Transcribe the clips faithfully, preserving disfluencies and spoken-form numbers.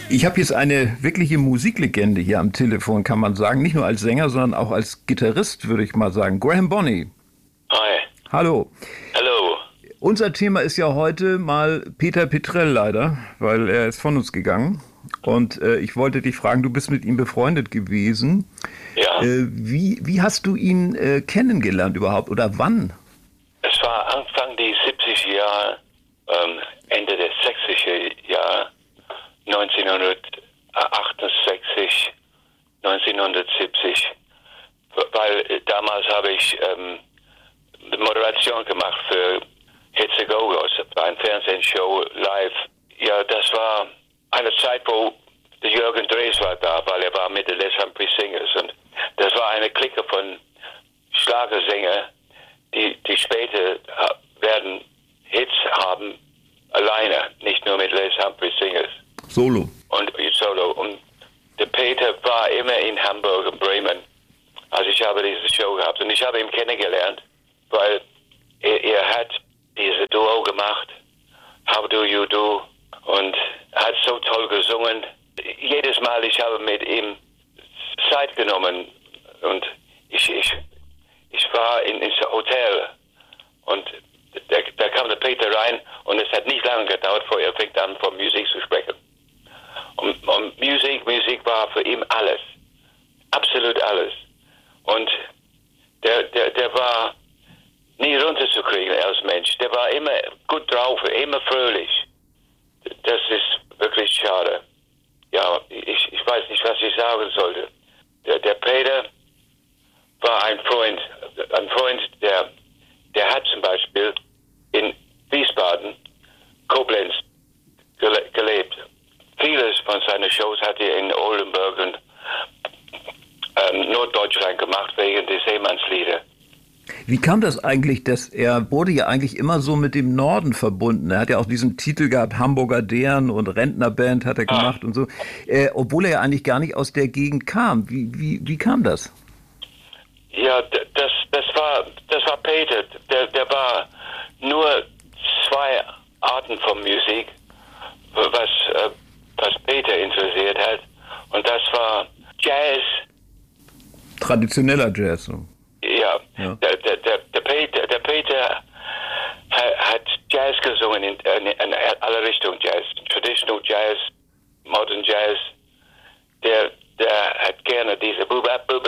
Ich habe jetzt eine wirkliche Musiklegende hier am Telefon, kann man sagen. Nicht nur als Sänger, sondern auch als Gitarrist, würde ich mal sagen. Graham Bonney. Hi. Hallo. Hallo. Unser Thema ist ja heute mal Peter Petrell leider, weil er ist von uns gegangen. Und äh, ich wollte dich fragen, du bist mit ihm befreundet gewesen. Ja, Äh, wie, wie hast du ihn äh, kennengelernt überhaupt oder wann? es war Anfang der siebziger Jahre, ähm, Ende der sechziger Jahre, neunzehnhundertachtundsechzig, neunzehnhundertsiebzig, weil äh, damals habe ich ähm, Moderation gemacht für Hits a Go-Go's, eine Fernsehshow live. Ja, das war eine Zeit, wo der Jürgen Drees war da, weil er war mit den Les Humphrey Singers und das war eine Clique von Schlagersänger, die, die später werden Hits haben, alleine, nicht nur mit Les Humphrey Singers. Solo. Und Solo. Und der Peter war immer in Hamburg und Bremen. Also ich habe diese Show gehabt und ich habe ihn kennengelernt, weil er, er hat diese Duo gemacht, How Do You Do, und hat so toll gesungen. Jedes Mal, ich habe mit ihm Zeit genommen und ich, ich, ich war in, ins Hotel und da, da kam der Peter rein und es hat nicht lange gedauert, bevor er fängt an, von Musik zu sprechen. Und, und Musik, Musik war für ihn alles. Absolut alles. Und der, der, der war nie runterzukriegen als Mensch. Der war immer gut drauf, immer fröhlich. Das ist wirklich schade. Ja, ich, ich weiß nicht, was ich sagen sollte. Der, der Peter war ein Freund, ein Freund, der, der hat zum Beispiel in Wiesbaden, Koblenz gele gelebt. Vieles von seinen Shows hat er in Oldenburg und ähm, Norddeutschland gemacht wegen der Seemannslieder. Wie kam das eigentlich, dass er wurde ja eigentlich immer so mit dem Norden verbunden. Er hat ja auch diesen Titel gehabt, Hamburger Deren und Rentnerband hat er gemacht Ah, und so, äh, obwohl er ja eigentlich gar nicht aus der Gegend kam. Wie, wie, wie kam das? ja, d- das, das war, das war Peter. Der, der war nur zwei Arten von Musik, was, äh, was Peter interessiert hat. Und das war Jazz. Traditioneller Jazz. So. Ja, Ja. der, der, der, der Peter, der Peter ha- hat Jazz gesungen in, in, in alle Richtungen Jazz. Traditional Jazz, Modern Jazz. Der, der hat gerne diese und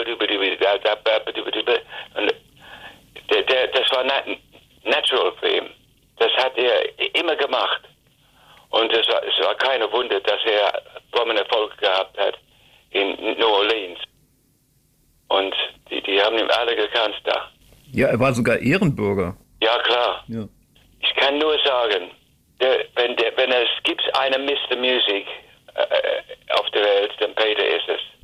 der, der, das war nat natural für ihn. Das hat er immer gemacht. Und es war, es war keine Wunder, dass er einen Erfolg gehabt hat in New Orleans. Und die, die haben ihn alle gekannt da. Ja, er war sogar Ehrenbürger. Ja, klar. Ja. Ich kann nur sagen, der, wenn, der, wenn es gibt einen Mister Music äh, auf der Welt, dann Peter ist es.